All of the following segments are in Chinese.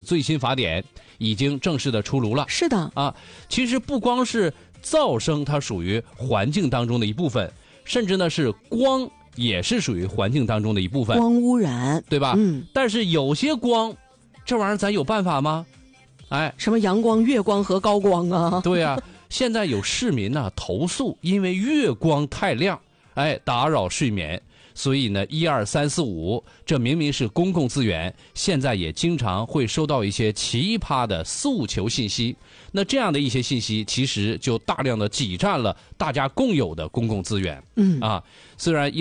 最新法典已经正式的出炉了。 是的啊，其实不光是噪声，它属于环境当中的一部分，甚至呢是光也是属于环境当中的一部分。 光污染， 对吧？但是有些光，这玩意儿咱有办法吗？哎， 什么阳光、月光和高光啊？ 对啊，现在有市民呢投诉，因为月光太亮，打扰睡眠。所以呢，12345这明明是公共资源，现在也经常会收到一些奇葩的诉求信息。那这样的一些信息，其实就大量的挤占了大家共有的公共资源。虽然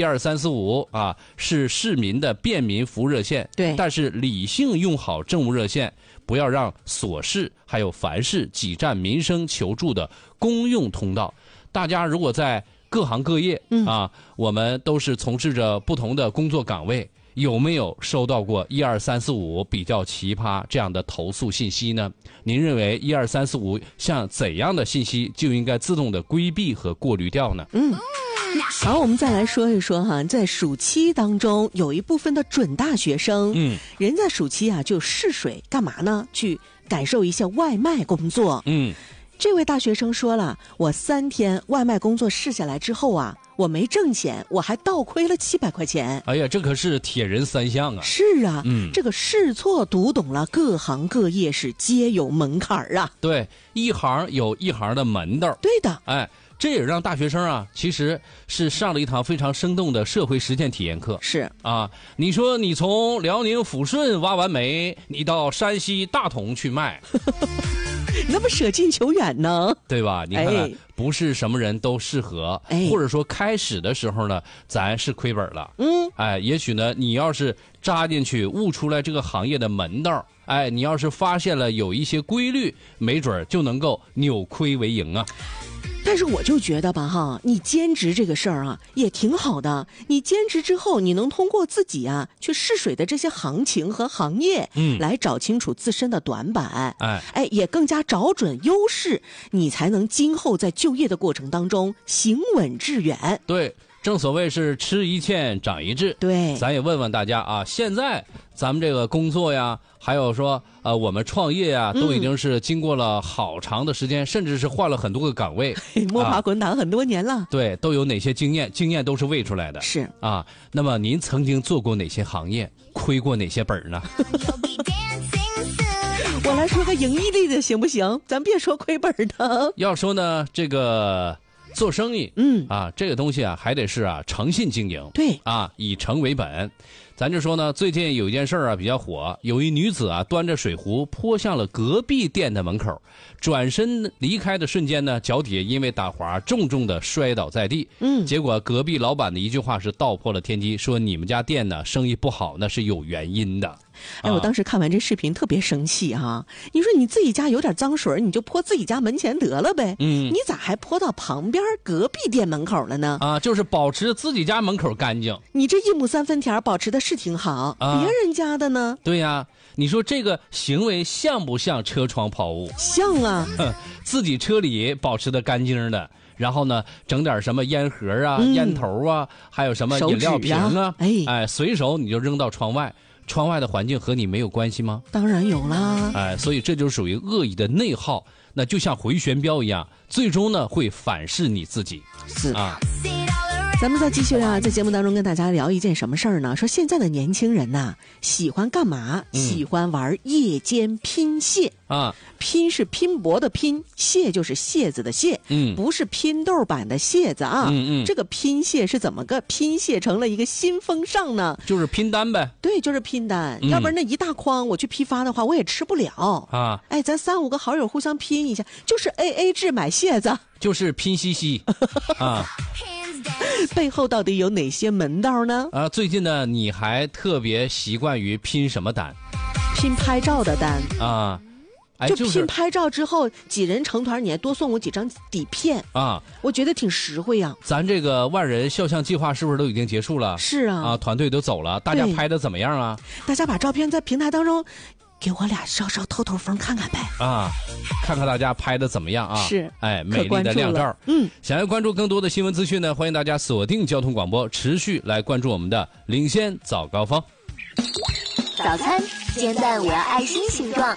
12345是市民的便民服务热线， 对， 但是理性用好政务热线，不要让琐事还有烦事挤占民生求助的公用通道。大家如果在各行各业我们都是从事着不同的工作岗位，有没有收到过12345比较奇葩这样的投诉信息呢？您认为12345像怎样的信息就应该自动的规避和过滤掉呢？ 好，我们再来说一说哈，在暑期当中，有一部分的准大学生，人在暑期就试水干嘛呢？去感受一下外卖工作。这位大学生说了，我3天外卖工作试下来之后我没挣钱，我还倒亏了700块钱。 哎呀，这可是铁人3项啊！ 是啊，这个试错读懂了，各行各业是皆有门槛啊。 对，一行有一行的门道。 对的， 这也让大学生其实是上了一堂非常生动的社会实践体验课。 是你说你从辽宁抚顺挖完煤，你到山西大同去卖。 那么舍近求远呢， 对吧？你看不是什么人都适合，或者说开始的时候呢，咱是亏本了。也许呢，你要是扎进去，悟出来这个行业的门道，你要是发现了有一些规律，没准就能够扭亏为盈啊。 但是我就觉得吧你兼职这个事儿也挺好的。你兼职之后，你能通过自己去试水的这些行情和行业，来找清楚自身的短板，也更加找准优势，你才能今后在就业的过程当中行稳致远。 对，正所谓是吃一堑长一智。 对， 咱也问问大家现在咱们这个工作呀，还有说我们创业呀，都已经是经过了好长的时间，甚至是换了很多个岗位， 摸爬滚打很多年了。 对，都有哪些经验？经验都是喂出来的。 是那么您曾经做过哪些行业，亏过哪些本呢？ 我来说个盈利的行不行？咱别说亏本的。 要说呢，这个做生意，这个东西还得是诚信经营， 对以诚为本。咱就说呢，最近有一件事儿比较火，有一女子端着水壶泼向了隔壁店的门口，转身离开的瞬间呢，脚底下因为打滑重重的摔倒在地。结果隔壁老板的一句话是道破了天机，说你们家店呢生意不好那是有原因的。 我当时看完这视频特别生气你说你自己家有点脏水，你就泼自己家门前得了呗，你咋还泼到旁边隔壁店门口了呢？ 就是保持自己家门口干净。 你这1亩3分田保持的是挺好，别人家的呢？ 对呀，你说这个行为像不像车窗抛物？ 像啊， 自己车里保持的干净的，然后呢，整点什么烟盒烟头还有什么饮料瓶随手你就扔到窗外。窗外的环境和你没有关系吗？ 当然有啦。 所以这就属于恶意的内耗，那就像回旋镖一样，最终呢会反噬你自己。 是咱们再继续在节目当中跟大家聊一件什么事儿呢？说现在的年轻人喜欢干嘛？喜欢玩夜间拼蟹拼是拼搏的拼，蟹就是蟹子的蟹，不是拼豆版的蟹子这个拼蟹是怎么个拼蟹成了一个新风尚呢？ 就是拼单呗。 对，就是拼单，要不然那一大筐我去批发的话，我也吃不了咱3、5个好友互相拼一下，就是 AA 制买蟹子， 就是拼夕夕背后到底有哪些门道呢？ 最近呢，你还特别习惯于拼什么单？ 拼拍照的单就拼拍照之后几人成团，你还多送我几张底片我觉得挺实惠咱这个万人肖像计划是不是都已经结束了？ 是团队都走了，大家拍的怎么样大家把照片在平台当中给我俩稍稍透风看看呗看看大家拍的怎么样是美丽的亮照。想要关注更多的新闻资讯呢，欢迎大家锁定交通广播，持续来关注我们的领先早高峰。 早餐煎蛋我要爱心形状。